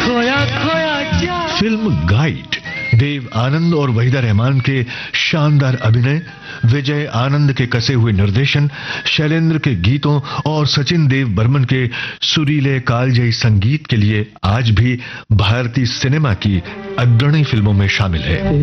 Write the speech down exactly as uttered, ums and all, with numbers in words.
खोया खोया जा। फिल्म गाइड देव आनंद और वहीदा रहमान के शानदार अभिनय, विजय आनंद के कसे हुए निर्देशन, शैलेंद्र के गीतों और सचिन देव बर्मन के सुरीले कालजयी संगीत के लिए आज भी भारतीय सिनेमा की अग्रणी फिल्मों में शामिल है।